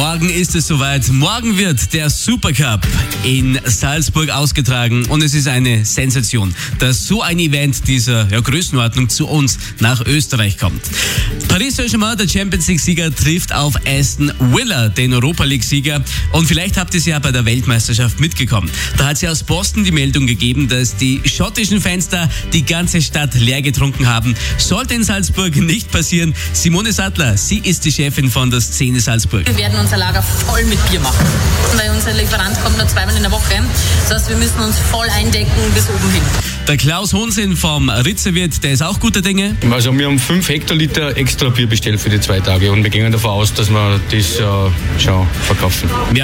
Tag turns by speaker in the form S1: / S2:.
S1: Morgen ist es soweit. Morgen wird der Supercup in Salzburg ausgetragen und es ist eine Sensation, dass so ein Event dieser Größenordnung zu uns nach Österreich kommt. Paris Saint-Germain, der Champions League-Sieger, trifft auf Aston Villa, den Europa League-Sieger. Und vielleicht habt ihr es ja bei der Weltmeisterschaft mitgekommen. Da hat es ja aus Boston die Meldung gegeben, dass die schottischen Fans da die ganze Stadt leer getrunken haben. Sollte in Salzburg nicht passieren. Simone Sattler, sie ist die Chefin von der Szene Salzburg.
S2: Wir werden unser Lager voll mit Bier machen, weil unser Lieferant kommt nur 2-mal in der Woche. Das heißt, wir müssen uns voll eindecken bis oben hin.
S1: Der Klaus Honsin vom Ritzerwirt, der ist auch guter Dinge.
S3: Also wir haben 5 Hektoliter extra Bier bestellt für die 2 Tage und wir gehen davon aus, dass wir das schon verkaufen.